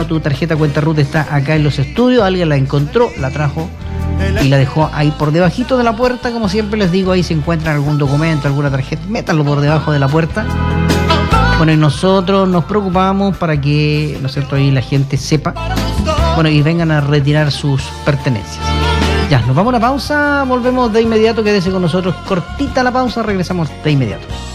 tu tarjeta cuenta RUT está acá en los estudios. Alguien la encontró, la trajo y la dejó ahí por debajito de la puerta. Como siempre les digo, ahí se encuentran algún documento, alguna tarjeta, métanlo por debajo de la puerta. Bueno, y nosotros nos preocupamos para que, ¿no es cierto?, ahí la gente sepa, bueno, y vengan a retirar sus pertenencias. Ya, nos vamos a una pausa, volvemos de inmediato, quédese con nosotros, cortita la pausa, regresamos de inmediato.